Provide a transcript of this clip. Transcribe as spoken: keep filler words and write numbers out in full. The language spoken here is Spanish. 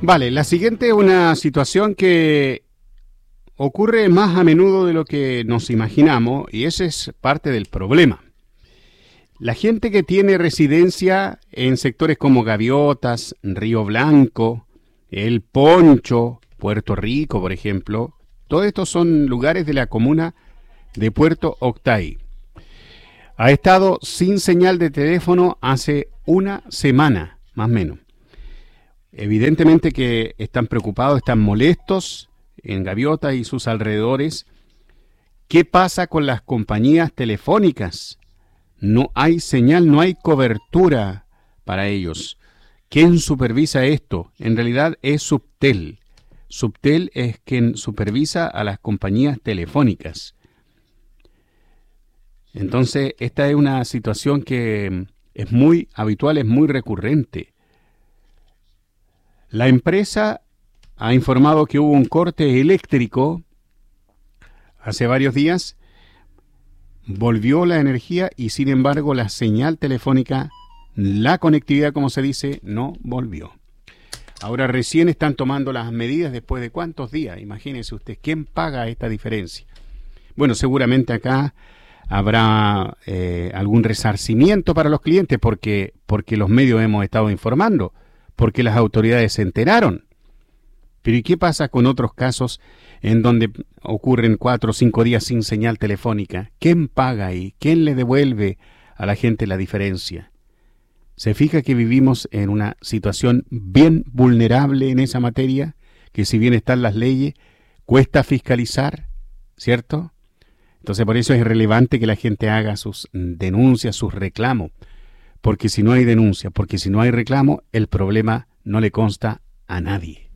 Vale, la siguiente es una situación que ocurre más a menudo de lo que nos imaginamos y ese es parte del problema. La gente que tiene residencia en sectores como Gaviotas, Río Blanco, El Poncho, Puerto Rico, por ejemplo, todos estos son lugares de la comuna de Puerto Octay. Ha estado sin señal de teléfono hace una semana, más o menos. Evidentemente que están preocupados, están molestos en Gaviota y sus alrededores. ¿Qué pasa con las compañías telefónicas? No hay señal, no hay cobertura para ellos. ¿Quién supervisa esto? En realidad es Subtel. Subtel es quien supervisa a las compañías telefónicas. Entonces, esta es una situación que es muy habitual, es muy recurrente. La empresa ha informado que hubo un corte eléctrico hace varios días, volvió la energía y sin embargo la señal telefónica, la conectividad como se dice, no volvió. Ahora recién están tomando las medidas después de cuántos días, imagínese usted, ¿quién paga esta diferencia? Bueno, seguramente acá habrá eh, algún resarcimiento para los clientes porque, porque los medios hemos estado informando, porque las autoridades se enteraron. Pero ¿y qué pasa con otros casos en donde ocurren cuatro o cinco días sin señal telefónica? ¿Quién paga ahí? ¿Quién le devuelve a la gente la diferencia? ¿Se fija que vivimos en una situación bien vulnerable en esa materia? Que si bien están las leyes, cuesta fiscalizar, ¿cierto? Entonces por eso es relevante que la gente haga sus denuncias, sus reclamos. Porque si no hay denuncia, porque si no hay reclamo, el problema no le consta a nadie.